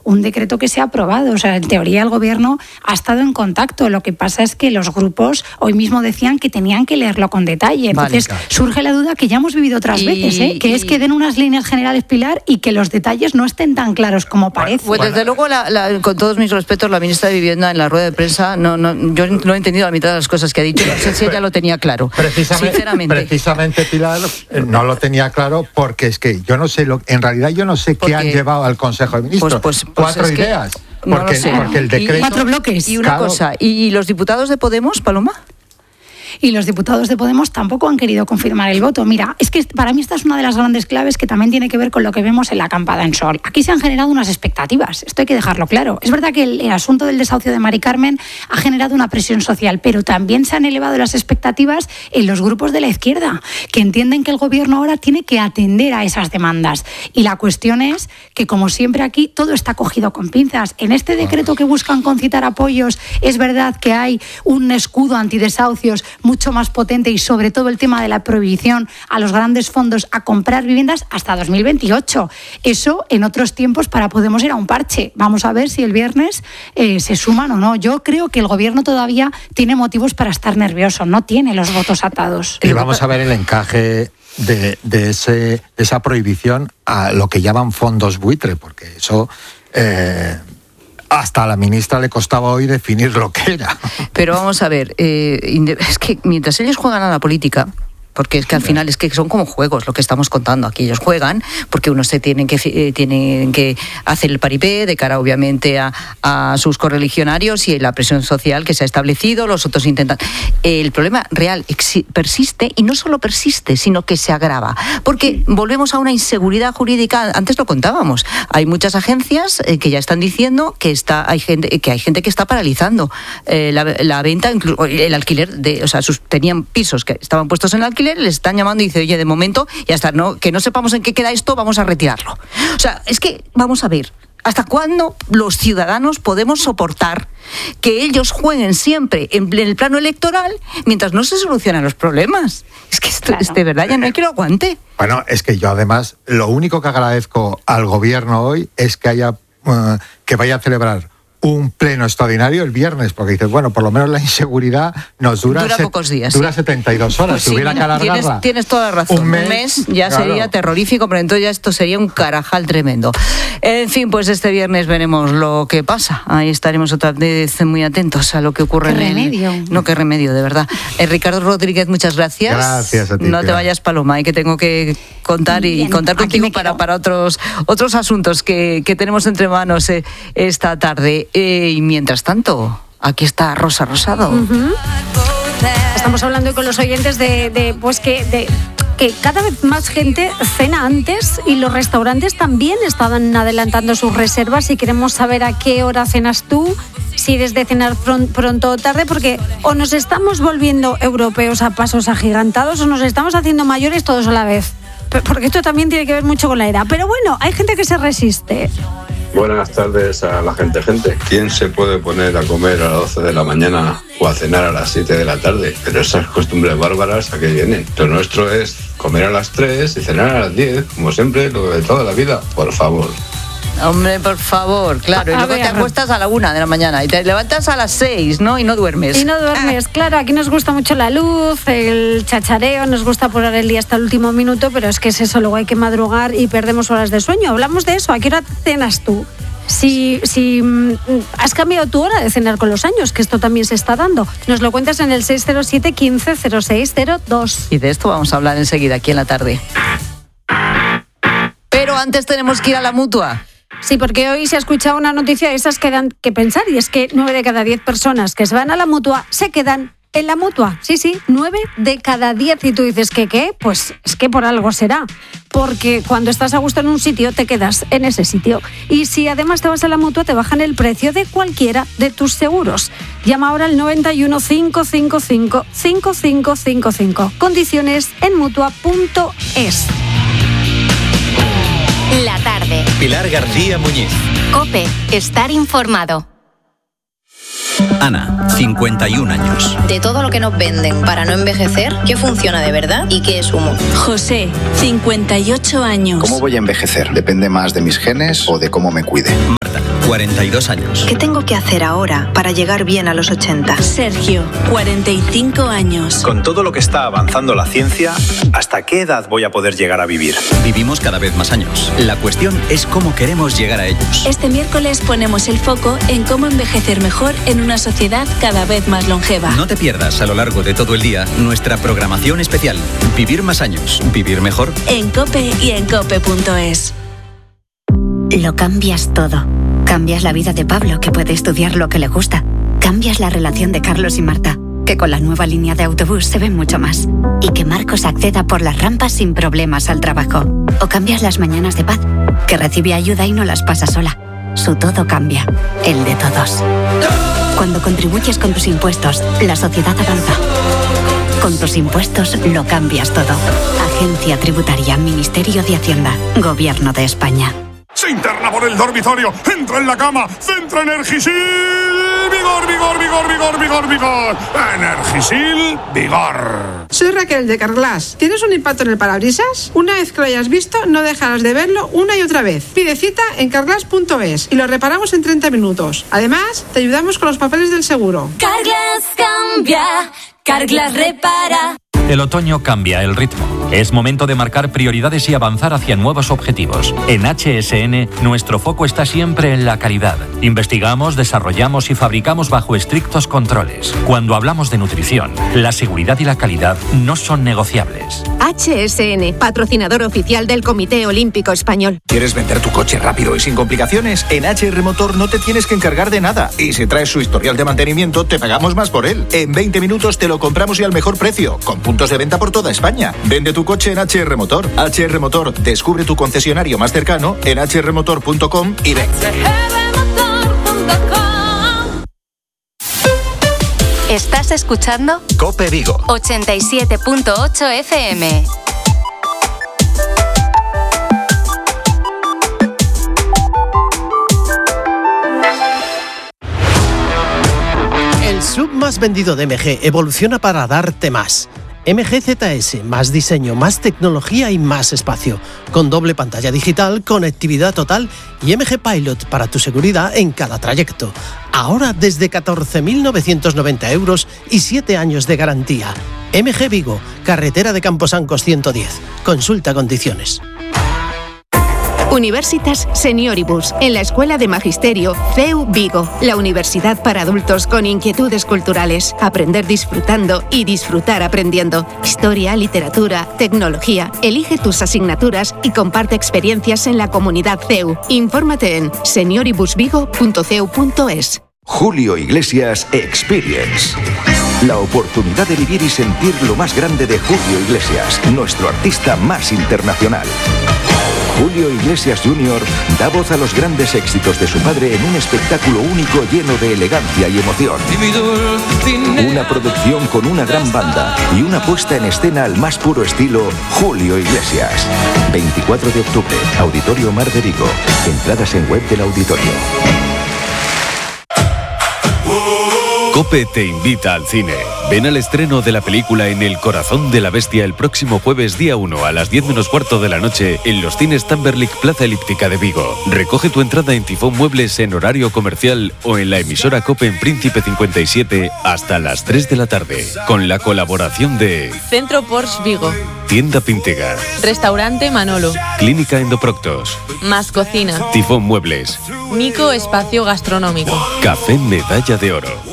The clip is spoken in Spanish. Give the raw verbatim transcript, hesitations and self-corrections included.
un decreto que se ha aprobado. O sea, en teoría el gobierno ha estado en contacto. Lo que pasa es que los grupos hoy mismo decían que tenían que leerlo con detalle. Entonces vale, claro. surge la duda que ya hemos vivido otras y, veces, ¿eh? que y... es que den unas líneas generales, Pilar, y que los detalles no estén tan claros como parece. Pues desde luego, la, la, con todos mis respetos, la ministra de Vivienda en la rueda de prensa, no, no, yo no he entendido la mitad de las cosas que ha dicho. No sé si ella lo tenía claro. Precisamente, sinceramente. precisamente, Pilar, no lo tenía claro porque es que yo no sé, lo, en realidad yo no sé qué han llevado al Consejo de Ministros. Pues, pues, Cuatro pues ideas. Que, porque, no lo sé. porque el decreto... Y, cuatro bloques. Y una claro. cosa, ¿y los diputados de Podemos, Paloma? Y los diputados de Podemos tampoco han querido confirmar el voto. Mira, es que para mí esta es una de las grandes claves que también tiene que ver con lo que vemos en la acampada en Sol. Aquí se han generado unas expectativas, esto hay que dejarlo claro. Es verdad que el, el asunto del desahucio de Mari Carmen ha generado una presión social, pero también se han elevado las expectativas en los grupos de la izquierda, que entienden que el gobierno ahora tiene que atender a esas demandas. Y la cuestión es que, como siempre aquí, todo está cogido con pinzas. En este decreto que buscan concitar apoyos, es verdad que hay un escudo antidesahucios mucho más potente y sobre todo el tema de la prohibición a los grandes fondos a comprar viviendas hasta dos mil veintiocho. Eso en otros tiempos para Podemos era un parche. Vamos a ver si el viernes eh, se suman o no. Yo creo que el gobierno todavía tiene motivos para estar nervioso, no tiene los votos atados. Y vamos a ver el encaje de, de, ese, de esa prohibición a lo que llaman fondos buitre, porque eso... Eh, hasta a la ministra le costaba hoy definir lo que era. Pero vamos a ver, eh, es que mientras ellos juegan a la política, porque es que al final es que son como juegos lo que estamos contando aquí. Ellos juegan porque unos se tienen que eh, tienen que hacer el paripé de cara obviamente a, a sus correligionarios y la presión social que se ha establecido, los otros intentan. El problema real exi- persiste y no solo persiste, sino que se agrava. Porque volvemos a una inseguridad jurídica, antes lo contábamos. Hay muchas agencias eh, que ya están diciendo que está hay gente que hay gente que está paralizando eh, la, la venta, incluso el alquiler de, o sea, sus, tenían pisos que estaban puestos en alquiler, les están llamando y dice, oye, de momento, ya está, no, que no sepamos en qué queda esto, vamos a retirarlo. O sea, es que, vamos a ver, ¿hasta cuándo los ciudadanos podemos soportar que ellos jueguen siempre en el plano electoral mientras no se solucionan los problemas? Es que esto, claro. es de verdad, ya no hay que lo aguante. Bueno, es que yo además, lo único que agradezco al gobierno hoy es que haya, uh, que vaya a celebrar un pleno extraordinario el viernes, porque dices, bueno, por lo menos la inseguridad nos dura, dura set, pocos días, dura sí. setenta y dos horas, pues si sí, hubiera que alargarla. Tienes, tienes toda la razón, un mes, un mes ya claro. sería terrorífico, pero entonces ya esto sería un carajal tremendo. En fin, pues este viernes veremos lo que pasa, ahí estaremos otra vez muy atentos a lo que ocurre. Qué en remedio. El... No, qué remedio, de verdad. Eh, Ricardo Rodríguez, muchas gracias. Gracias a ti. No te vayas, Paloma, y que tengo que contar y, y contar contigo para, para otros, otros asuntos que, que tenemos entre manos eh, esta tarde. Eh, y mientras Mientras tanto, aquí está Rosa Rosado. Uh-huh. Estamos hablando con los oyentes de, de pues que, de, que cada vez más gente cena antes y los restaurantes también estaban adelantando sus reservas y queremos saber a qué hora cenas tú, si eres de cenar pronto o tarde, porque o nos estamos volviendo europeos a pasos agigantados o nos estamos haciendo mayores todos a la vez. Porque esto también tiene que ver mucho con la edad. Pero bueno, hay gente que se resiste. Buenas tardes a la gente, gente. ¿Quién se puede poner a comer a las doce de la mañana o a cenar a las siete de la tarde? Pero esas costumbres bárbaras, ¿a qué vienen? Lo nuestro es comer a las tres y cenar a las diez, como siempre, lo de toda la vida. Por favor. Hombre, por favor, claro. Y luego te acuestas a la una de la mañana y te levantas a las seis, ¿no? Y no duermes. Y no duermes, ah. claro. Aquí nos gusta mucho la luz, el chachareo, nos gusta poner el día hasta el último minuto, pero es que es eso, luego hay que madrugar y perdemos horas de sueño. Hablamos de eso. ¿A qué hora cenas tú? Si, si has cambiado tu hora de cenar con los años, que esto también se está dando. Nos lo cuentas en el seis cero siete, quince, cero seis cero dos. Y de esto vamos a hablar enseguida aquí en la tarde. Pero antes tenemos que ir a la Mutua. Sí, porque hoy se ha escuchado una noticia de esas que dan que pensar, y es que nueve de cada diez personas que se van a la Mutua se quedan en la Mutua. Sí, sí, nueve de cada diez. Y tú dices, ¿qué qué? Pues es que por algo será. Porque cuando estás a gusto en un sitio, te quedas en ese sitio. Y si además te vas a la Mutua, te bajan el precio de cualquiera de tus seguros. Llama ahora al noventa y uno, cinco cinco cinco, cinco cinco cinco cinco. Condiciones en mutua punto es. La tarde. Pilar García Muñiz. COPE. Estar informado. Ana, cincuenta y un años. De todo lo que nos venden para no envejecer, ¿qué funciona de verdad y qué es humo? José, cincuenta y ocho años. ¿Cómo voy a envejecer? ¿Depende más de mis genes o de cómo me cuide? Marta, cuarenta y dos años. ¿Qué tengo que hacer ahora para llegar bien a los ochenta? Sergio, cuarenta y cinco años. Con todo lo que está avanzando la ciencia, ¿hasta qué edad voy a poder llegar a vivir? Vivimos cada vez más años. La cuestión es cómo queremos llegar a ellos. Este miércoles ponemos el foco en cómo envejecer mejor en una sociedad cada vez más longeva. No te pierdas a lo largo de todo el día nuestra programación especial. Vivir más años, vivir mejor. En COPE y en cope punto es. Lo cambias todo. Cambias la vida de Pablo, que puede estudiar lo que le gusta. Cambias la relación de Carlos y Marta, que con la nueva línea de autobús se ven mucho más. Y que Marcos acceda por las rampas sin problemas al trabajo. O cambias las mañanas de Paz, que recibe ayuda y no las pasa sola. Su todo cambia, el de todos. Cuando contribuyes con tus impuestos, la sociedad avanza. Con tus impuestos lo cambias todo. Agencia Tributaria, Ministerio de Hacienda, Gobierno de España. Se interna por el dormitorio, entra en la cama, centra Energisil, vigor, vigor, vigor, vigor, vigor, vigor, Energisil, vigor. Soy Raquel de Carglass. ¿Tienes un impacto en el parabrisas? Una vez que lo hayas visto, no dejarás de verlo una y otra vez. Pide cita en carglass punto es y lo reparamos en treinta minutos. Además, te ayudamos con los papeles del seguro. Carglass cambia, Carglass repara. El otoño cambia el ritmo. Es momento de marcar prioridades y avanzar hacia nuevos objetivos. En H S N, nuestro foco está siempre en la calidad. Investigamos, desarrollamos y fabricamos bajo estrictos controles. Cuando hablamos de nutrición, la seguridad y la calidad no son negociables. H S N, patrocinador oficial del Comité Olímpico Español. ¿Quieres vender tu coche rápido y sin complicaciones? En H R Motor no te tienes que encargar de nada. Y si traes su historial de mantenimiento, te pagamos más por él. En veinte minutos te lo compramos y al mejor precio, con puntos de venta por toda España. Vende tu coche en H R Motor. H R Motor, descubre tu concesionario más cercano en h r motor punto com y ven. ¿Estás escuchando? COPE Vigo. ochenta y siete punto ocho F M. El sub más vendido de M G evoluciona para darte más. M G Z S, más diseño, más tecnología y más espacio, con doble pantalla digital, conectividad total y M G Pilot para tu seguridad en cada trayecto. Ahora desde catorce mil novecientos noventa euros y siete años de garantía. M G Vigo, carretera de Camposancos ciento diez. Consulta condiciones. Universitas Senioribus, en la Escuela de Magisterio C E U Vigo, la universidad para adultos con inquietudes culturales. Aprender disfrutando y disfrutar aprendiendo. Historia, literatura, tecnología. Elige tus asignaturas y comparte experiencias en la comunidad C E U. Infórmate en senioribusvigo punto c e u punto es. Julio Iglesias Experience. La oportunidad de vivir y sentir lo más grande de Julio Iglesias, nuestro artista más internacional. Julio Iglesias junior da voz a los grandes éxitos de su padre en un espectáculo único lleno de elegancia y emoción. Una producción con una gran banda y una puesta en escena al más puro estilo Julio Iglesias. veinticuatro de octubre, Auditorio Mar de Vigo. Entradas en web del auditorio. COPE te invita al cine. Ven al estreno de la película En el corazón de la bestia el próximo jueves día uno a las diez menos cuarto de la noche en los cines Tamberlik Plaza Elíptica de Vigo. Recoge tu entrada en Tifón Muebles en horario comercial o en la emisora COPE en Príncipe cincuenta y siete hasta las tres de la tarde. Con la colaboración de Centro Porsche Vigo, Tienda Pintega, Restaurante Manolo, Clínica Endoproctos, Más Cocina, Tifón Muebles, Nico Espacio Gastronómico, Café Medalla de Oro.